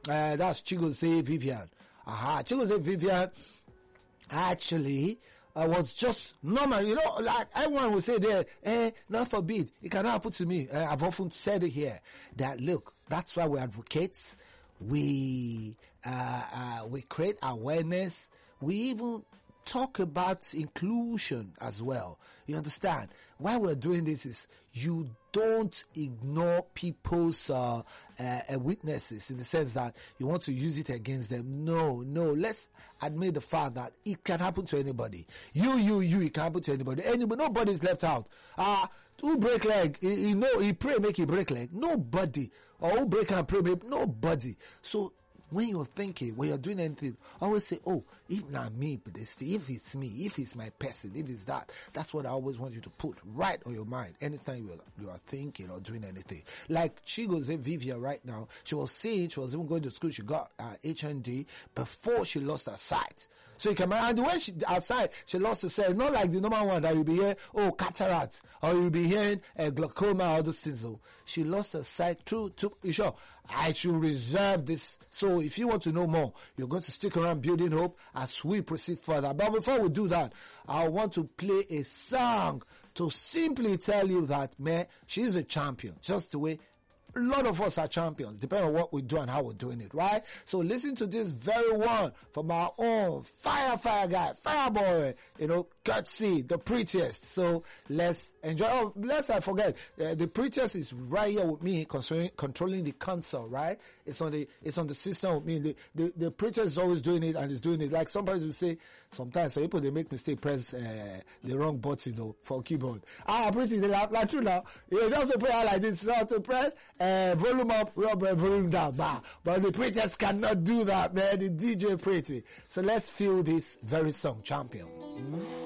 That's Chigozie Vivian. Chigozie Vivian actually was just normal, like everyone will say there, not forbid, it cannot happen to me. I've often said it here that look, that's why we advocates, we create awareness, we even talk about inclusion as well. You understand? Why we're doing this is you don't ignore people's weaknesses in the sense that you want to use it against them. No. Let's admit the fact that it can happen to anybody. It can happen to anybody. Nobody's left out. Who break leg? He pray make he break leg. Nobody. Or who break and pray make nobody. So when you're thinking, when you're doing anything, always say, oh, if not me, but if it's me, if it's my person, if it's that, that's what I always want you to put right on your mind anytime you are thinking or doing anything. Like Chigozie Vivian right now, she was saying she was even going to school, she got HND before she lost her sight. So you can imagine, and when her sight, she lost her sight, not like the normal one that you'll be hearing, cataracts, or you'll be hearing glaucoma, all those things. So she lost her sight through, I should reserve this. So if you want to know more, you're going to stick around Building Hope as we proceed further. But before we do that, I want to play a song to simply tell you that, man, she's a champion. Just the way a lot of us are champions, depending on what we do and how we're doing it, right? So listen to this very one from our own fire guy, fire boy, Courtesy, the prettiest. So let's enjoy. Oh, lest I forget, the prettiest is right here with me, controlling the console, right? It's on the system with me. The prettiest is always doing it and is doing it. Like somebody will say, sometimes some people they make mistake, press the wrong button, for keyboard. Pretty, they like true now. You just put it like this, so to press volume up, volume down, but the prettiest cannot do that, man. The DJ pretty. So let's feel this very song, Champion.